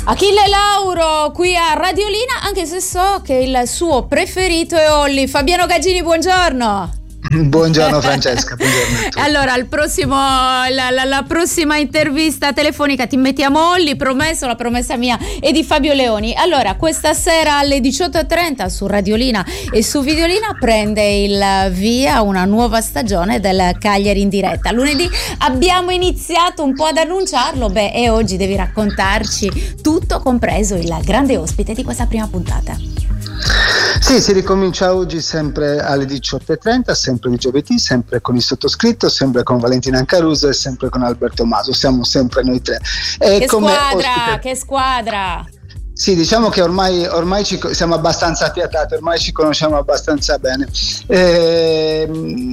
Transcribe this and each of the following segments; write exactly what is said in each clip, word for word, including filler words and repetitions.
Achille Lauro qui a Radiolina, anche se so che il suo preferito è Olli. Fabiano Gaggini, buongiorno. Buongiorno Francesca, buongiorno. Allora, il prossimo, la, la, la prossima intervista telefonica ti mettiamo Olli, promesso, la promessa mia e di Fabio Leoni. Allora, questa sera alle diciotto e trenta su Radiolina e su Videolina prende il via una nuova stagione del Cagliari in diretta. Lunedì abbiamo iniziato un po' ad annunciarlo, beh, e oggi devi raccontarci tutto, compreso il grande ospite di questa prima puntata. Sì, si ricomincia oggi sempre alle diciotto e trenta, sempre di giovedì, sempre con il sottoscritto, sempre con Valentina Caruso e sempre con Alberto Maso, siamo sempre noi tre. E che come squadra, ospite... che squadra! Sì, diciamo che ormai, ormai ci, siamo abbastanza affiatati, ormai ci conosciamo abbastanza bene. Eh,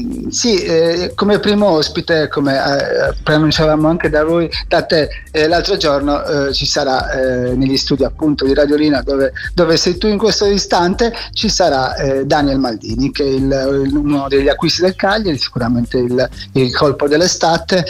sì, eh, come primo ospite, come eh, preannunciavamo anche da voi, da te, eh, l'altro giorno eh, ci sarà eh, negli studi appunto di Radiolina, dove, dove sei tu in questo istante, ci sarà eh, Daniel Maldini, che è il, uno degli acquisti del Cagliari, sicuramente il, il colpo dell'estate,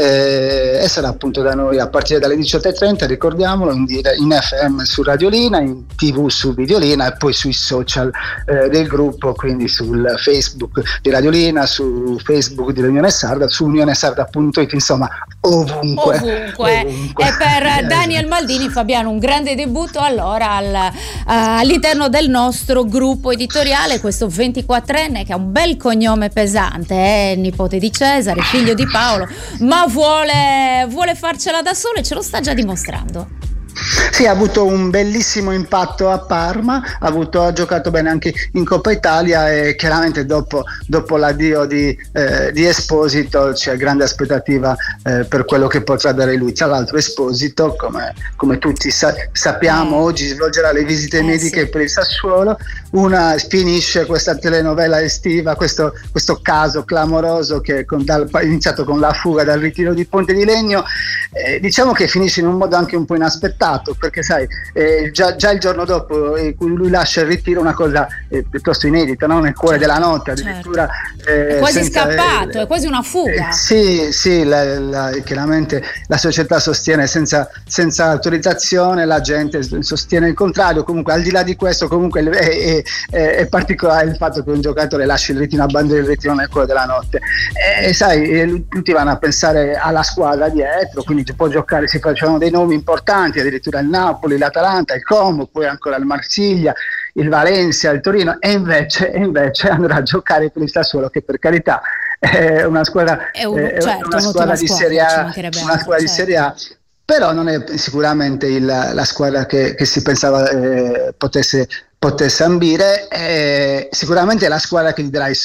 eh, e sarà appunto da noi a partire dalle diciotto e trenta, ricordiamolo, in, in F M su Radiolina, in tv su Videolina e poi sui social eh, del gruppo, quindi sul Facebook di Radiolina, su Facebook di Unione Sarda, su unione sarda punto it, insomma ovunque. Ovunque. ovunque. E per Daniel Maldini, Fabiano, un grande debutto allora al, uh, all'interno del nostro gruppo editoriale, questo ventiquattrenne che ha un bel cognome pesante, è nipote di Cesare, figlio di Paolo, ma vuole, vuole farcela da solo e ce lo sta già dimostrando. Sì, ha avuto un bellissimo impatto a Parma, ha, avuto, ha giocato bene anche in Coppa Italia e chiaramente dopo, dopo l'addio di, eh, di Esposito c'è grande aspettativa eh, per quello che potrà dare lui. Tra l'altro Esposito, come, come tutti sa- sappiamo, oggi svolgerà le visite eh, mediche sì. per il Sassuolo, una finisce questa telenovela estiva, questo, questo caso clamoroso che con, dal, è iniziato con la fuga dal ritiro di Ponte di Legno, eh, diciamo che finisce in un modo anche un po' inaspettato, perché sai, eh, già, già il giorno dopo eh, lui lascia il ritiro, una cosa eh, piuttosto inedita, no? Nel cuore certo, della notte addirittura, certo. eh, è quasi senza, scappato, eh, è quasi una fuga. Eh, sì, sì, la, la, chiaramente la società sostiene senza, senza autorizzazione, la gente sostiene il contrario. Comunque al di là di questo, comunque è, è, è particolare il fatto che un giocatore lasci il ritiro, abbandoni il ritiro nel cuore della notte, e eh, sai, tutti vanno a pensare alla squadra dietro, quindi può giocare, si facevano dei nomi importanti, addirittura il Napoli, l'Atalanta, il Como, poi ancora il Marsiglia, il Valencia, il Torino, e invece, e invece andrà a giocare per il Sassuolo, che per carità è una squadra, è un, è certo, una squadra di Serie A, una squadra certo. di Serie A, però non è sicuramente il, la squadra che, che si pensava eh, potesse, potesse ambire, eh, sicuramente è la squadra che gli darà il